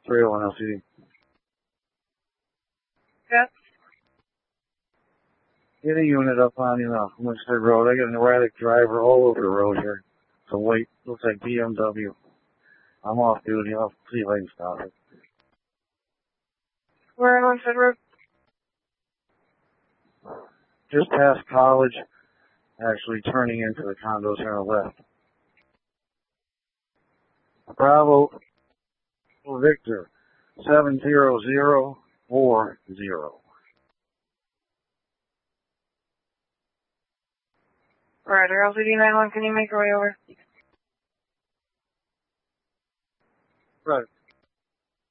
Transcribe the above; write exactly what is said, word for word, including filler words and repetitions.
three oh one L C D. Yeah. Get a unit up on, you know, Winstead Road. I got an erratic driver all over the road here. It's a white, looks like B M W. I'm off duty. I'll see if I can stop it. Where on Winstead Road? Just past college, actually turning into the condos here on the left. Bravo Victor, seven zero zero four zero. Roger, L C D nine one, can you make your way over? Right.